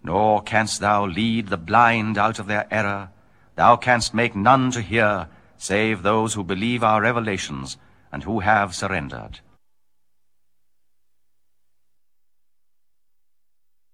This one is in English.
Nor canst thou lead the blind out of their error. Thou canst make none to hear, save those who believe our revelations, and who have surrendered.